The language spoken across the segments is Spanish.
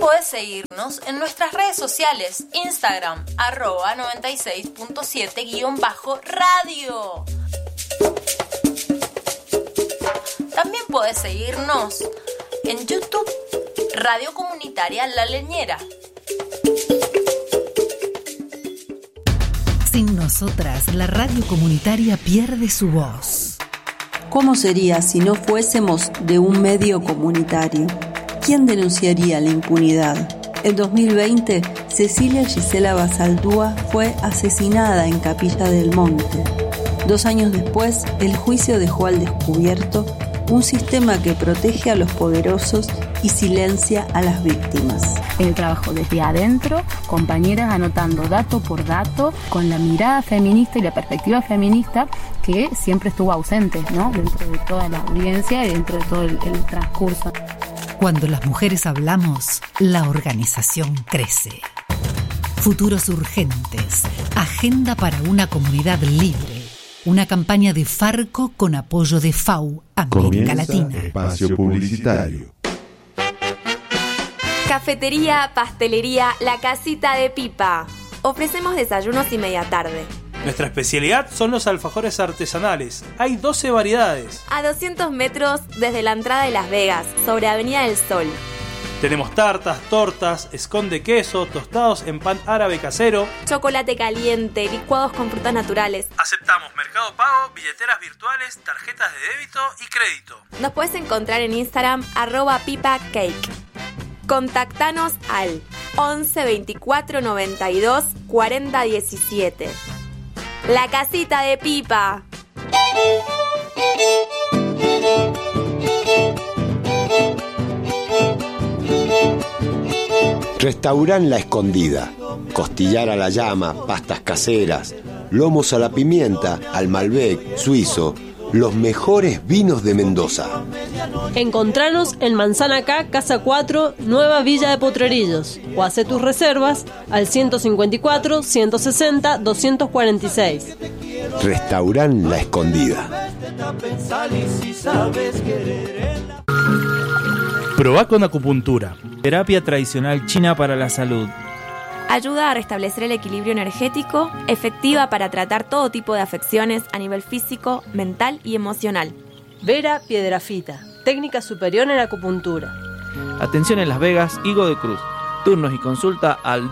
podés seguirnos en nuestras redes sociales, Instagram, @96.7_radio. También podés seguirnos en YouTube, Radio Comunitaria La Leñera. Sin nosotras, la radio comunitaria pierde su voz. ¿Cómo sería si no fuésemos de un medio comunitario? ¿Quién denunciaría la impunidad? En 2020, Cecilia Gisela Basaldúa fue asesinada en Capilla del Monte. 2 años después, el juicio dejó al descubierto un sistema que protege a los poderosos y silencia a las víctimas. El trabajo desde adentro, compañeras anotando dato por dato, con la mirada feminista y la perspectiva feminista que siempre estuvo ausente, ¿no?, dentro de toda la audiencia y dentro de todo el transcurso. Cuando las mujeres hablamos, la organización crece. Futuros urgentes. Agenda para una comunidad libre. Una campaña de Farco con apoyo de FAU América Latina. Espacio publicitario. Cafetería, pastelería, La Casita de Pipa. Ofrecemos desayunos y media tarde. Nuestra especialidad son los alfajores artesanales. Hay 12 variedades. A 200 metros desde la entrada de Las Vegas, sobre Avenida del Sol. Tenemos tartas, tortas, scone de queso, tostados en pan árabe casero, chocolate caliente, licuados con frutas naturales. Aceptamos Mercado Pago, billeteras virtuales, tarjetas de débito y crédito. Nos puedes encontrar en Instagram @pipacake. Contactanos al 11 24 92 40 17. La Casita de Pipa. Restaurant La Escondida. Costillar a la llama, pastas caseras, lomos a la pimienta, al Malbec, suizo, los mejores vinos de Mendoza. Encontranos en Manzana K, Casa 4, Nueva Villa de Potrerillos, o hace tus reservas al 154 160 246. Restaurant La Escondida. Probá con acupuntura, terapia tradicional china para la salud. Ayuda a restablecer el equilibrio energético, efectiva para tratar todo tipo de afecciones a nivel físico, mental y emocional. Vera Piedrafita, técnica superior en acupuntura. Atención en Las Vegas, Higo de Cruz. Turnos y consulta al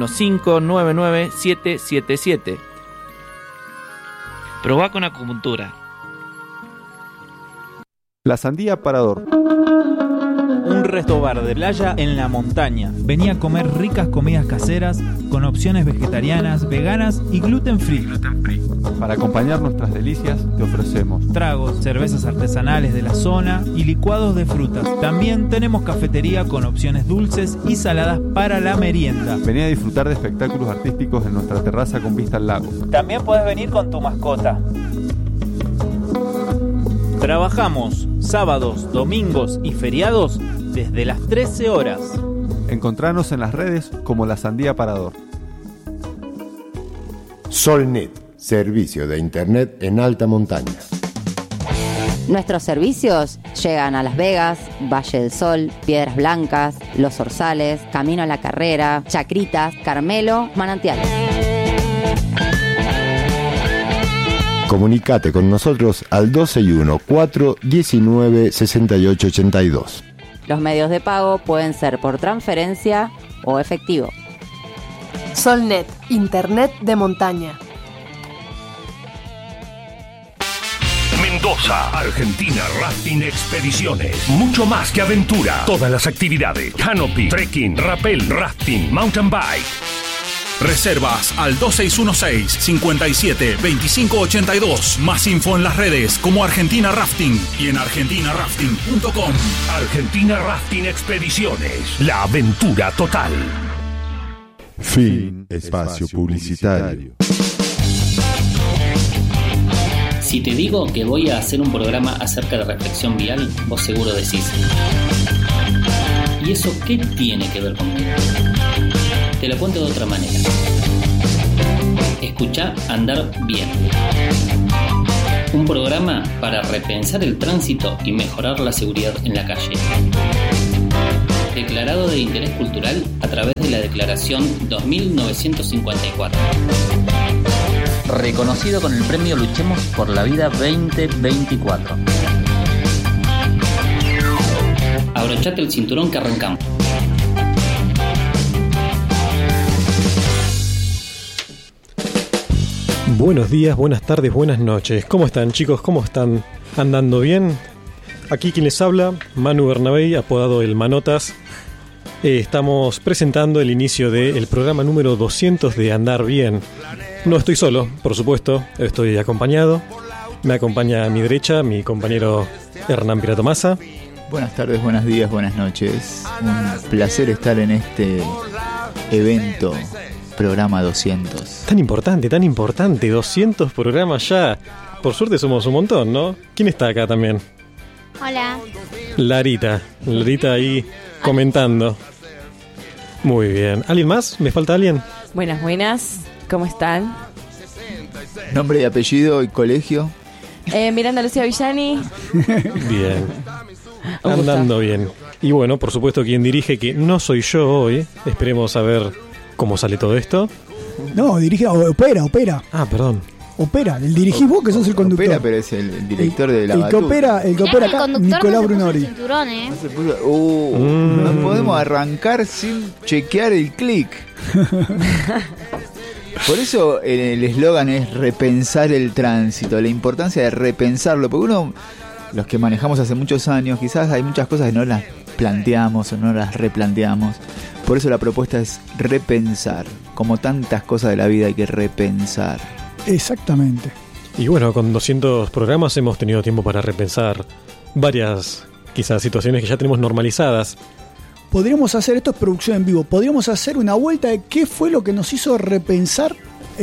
1215-99777. Probá con acupuntura. La Sandía Parador. Un resto bar de playa en la montaña. Vení a comer ricas comidas caseras con opciones vegetarianas, veganas y gluten free. Para acompañar nuestras delicias te ofrecemos tragos, cervezas artesanales de la zona y licuados de frutas. También tenemos cafetería con opciones dulces y saladas para la merienda. Vení a disfrutar de espectáculos artísticos en nuestra terraza con vista al lago. También puedes venir con tu mascota. Trabajamos sábados, domingos y feriados desde las 13 horas. Encontranos en las redes como La Sandía Parador. Solnet, servicio de internet en alta montaña. Nuestros servicios llegan a Las Vegas, Valle del Sol, Piedras Blancas, Los Orzales, Camino a la Carrera, Chacritas, Carmelo, Manantiales. Comunicate con nosotros al 121-419-6882. Los medios de pago pueden ser por transferencia o efectivo. Solnet, internet de montaña. Mendoza, Argentina Rafting Expediciones. Mucho más que aventura. Todas las actividades: canopy, trekking, rappel, rafting, mountain bike. Reservas al 2616-572582. Más info en las redes como Argentina Rafting y en argentinarafting.com. Argentina Rafting Expediciones. La aventura total. Fin. Espacio publicitario. Si te digo que voy a hacer un programa acerca de reflexión vial, vos seguro decís: ¿y eso qué tiene que ver conmigo? Te lo cuento de otra manera. Escuchá Andar Bien. Un programa para repensar el tránsito y mejorar la seguridad en la calle. Declará declarado de interés cultural a través de la Declaración 2954. Reconocido con el premio Luchemos por la Vida 2024. Abrochate el cinturón que arrancamos. Buenos días, buenas tardes, buenas noches. ¿Cómo están, chicos? ¿Cómo están? ¿Andando bien? Aquí quien les habla, Manu Bernabé, apodado El Manotas. Estamos presentando el inicio del programa número 200 de Andar Bien. No estoy solo, por supuesto, estoy acompañado. Me acompaña a mi derecha mi compañero Hernán Pirato Massa. Buenas tardes, buenos días, buenas noches. Un placer estar en este evento, programa 200. Tan importante, 200 programas ya. Por suerte somos un montón, ¿no? ¿Quién está acá también? Hola. Larita ahí comentando. Muy bien. ¿Alguien más? ¿Me falta alguien? Buenas. ¿Cómo están? Nombre y apellido y colegio. Miranda Lucía Villani. Bien. Andando bien. Y bueno, por supuesto, quien dirige, que no soy yo hoy. Esperemos a ver cómo sale todo esto. No, dirige, opera. Ah, perdón. Opera, el dirigís vos que sos el conductor. Opera, pero es el director de la el que opera acá, Nicolás Brunori. No podemos arrancar sin chequear el clic. Por eso el eslogan es repensar el tránsito, la importancia de repensarlo, porque uno, los que manejamos hace muchos años, quizás hay muchas cosas que no las planteamos o no las replanteamos. Por eso la propuesta es repensar, como tantas cosas de la vida hay que repensar. Exactamente. Y bueno, con 200 programas hemos tenido tiempo para repensar varias, quizás, situaciones que ya tenemos normalizadas. Podríamos hacer, esto es producción en vivo, podríamos hacer una vuelta de qué fue lo que nos hizo repensar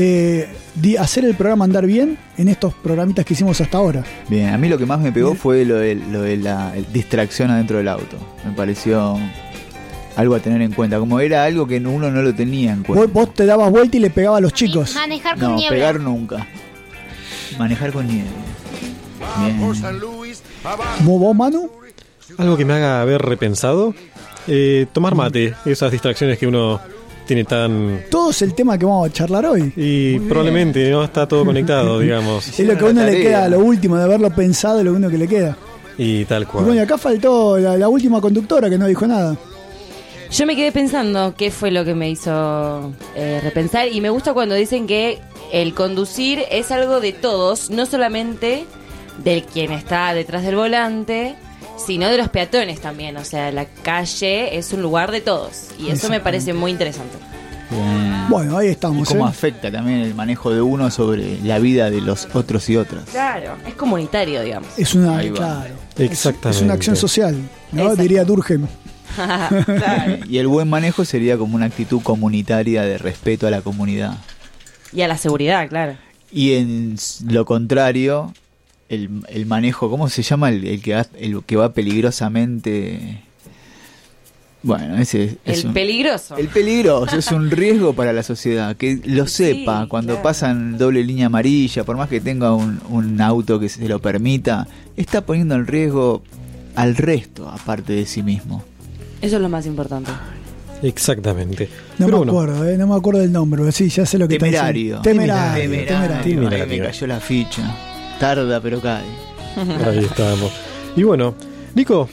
hacer el programa Andar Bien en estos programitas que hicimos hasta ahora. Bien, a mí lo que más me pegó fue lo de la distracción adentro del auto. Me pareció algo a tener en cuenta, como era algo que uno no lo tenía en cuenta. Vos te dabas vuelta y le pegabas a los chicos. Manejar con nieve. No, pegar nunca. Manejar con nieve. Bien. ¿Vos, Manu? Algo que me haga haber repensado. Tomar mate, esas distracciones que uno tiene tan... Todo es el tema que vamos a charlar hoy. Y probablemente no está todo conectado, digamos. Es lo que a uno le queda, lo último de haberlo pensado, lo único que le queda. Y tal cual. Y bueno, acá faltó la última conductora que no dijo nada. Yo me quedé pensando qué fue lo que me hizo repensar, y me gusta cuando dicen que el conducir es algo de todos, no solamente del quien está detrás del volante, sino de los peatones también. O sea, la calle es un lugar de todos, y eso me parece muy interesante. Bien. Bueno, ahí estamos. Y cómo afecta también el manejo de uno sobre la vida de los otros y otras. Claro, es comunitario, digamos. Es una, claro, exactamente. Es una acción social, ¿no? Diría Durkheim. Claro. Y el buen manejo sería como una actitud comunitaria de respeto a la comunidad. Y a la seguridad, claro. Y en lo contrario, el manejo, ¿cómo se llama? El que va peligrosamente... Bueno, ese es peligroso. El peligroso es un riesgo para la sociedad. Que lo sepa, cuando pasan doble línea amarilla, por más que tenga un auto que se lo permita, está poniendo en riesgo al resto, aparte de sí mismo. Eso es lo más importante. Exactamente. No me acuerdo del nombre, pero sí, ya sé lo que está diciendo. Temerario. Ahí me cayó la ficha. Tarda, pero cae. Ahí estamos. Y bueno, Nico,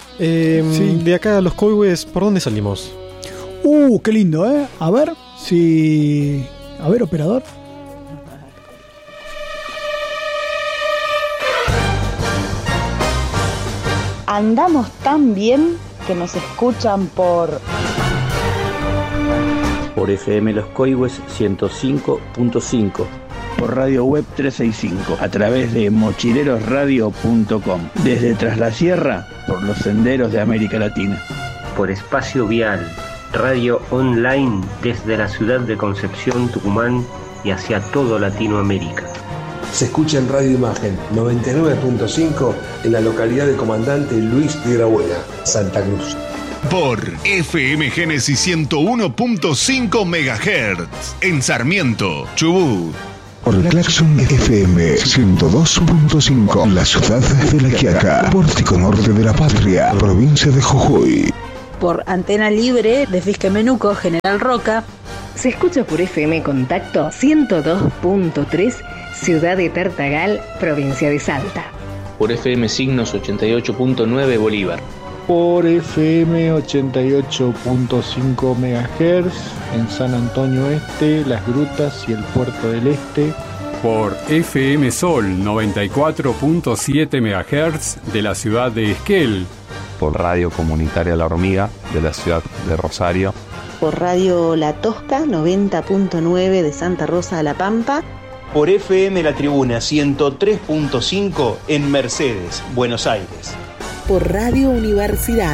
de acá a los Coihues, ¿por dónde salimos? Qué lindo, ¿eh? A ver, si... A ver, operador. Andamos tan bien que nos escuchan por FM Los Coihues 105.5, por Radio Web 365, a través de mochilerosradio.com, desde Tras la Sierra, por los senderos de América Latina, por Espacio Vial, radio online desde la ciudad de Concepción, Tucumán y hacia todo Latinoamérica. Se escucha en Radio Imagen 99.5 en la localidad de Comandante Luis de Grabuela, Santa Cruz. Por FM Génesis 101.5 MHz en Sarmiento, Chubut. Por Claxon FM 102.5, la ciudad de La Quiaca, pórtico norte de la patria, provincia de Jujuy. Por Antena Libre de Fisquemenuco, General Roca. Se escucha por FM Contacto 102.3, Ciudad de Tartagal, provincia de Salta. Por FM Signos 88.9 Bolívar. Por FM 88.5 MHz en San Antonio Este, Las Grutas y el Puerto del Este. Por FM Sol 94.7 MHz de la ciudad de Esquel. Por Radio Comunitaria La Hormiga de la ciudad de Rosario. Por Radio La Tosca 90.9 de Santa Rosa de la Pampa. Por FM La Tribuna 103.5 en Mercedes, Buenos Aires. Por Radio Universidad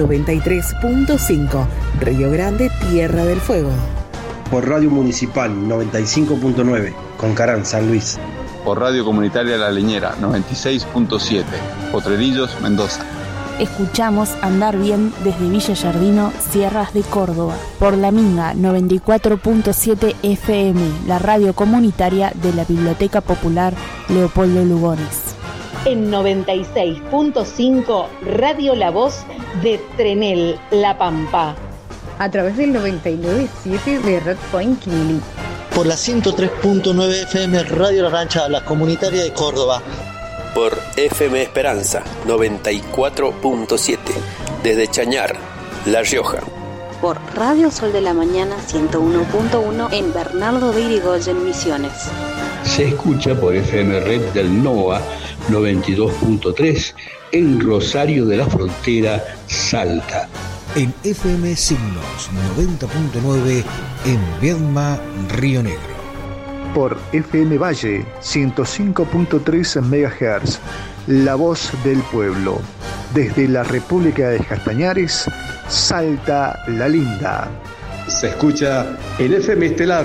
93.5, Río Grande, Tierra del Fuego. Por Radio Municipal 95.9, Concarán, San Luis. Por Radio Comunitaria La Leñera 96.7, Potrerillos, Mendoza. Escuchamos Andar Bien desde Villa Yardino, Sierras de Córdoba. Por La Minga 94.7 FM, la radio comunitaria de la Biblioteca Popular Leopoldo Lugones. En 96.5, Radio La Voz de Trenel, La Pampa. A través del 99.7 de Red Point Quimili. Por la 103.9 FM Radio La Rancha, la comunitaria de Córdoba. Por FM Esperanza 94.7 desde Chañar, La Rioja. Por Radio Sol de la Mañana 101.1 en Bernardo de Irigoyen, Misiones. Se escucha por FM Red del NOA 92.3 en Rosario de la Frontera, Salta. En FM Signos 90.9 en Viedma, Río Negro. Por FM Valle 105.3 MHz, La Voz del Pueblo. Desde la República de Castañares, Salta la Linda. Se escucha en FM Estelar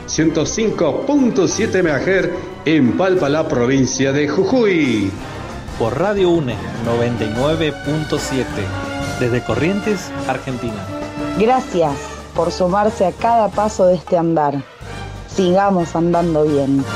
105.7 MHz en Palpalá, provincia de Jujuy. Por Radio UNE 99.7 desde Corrientes, Argentina. Gracias por sumarse a cada paso de este andar. Sigamos andando bien.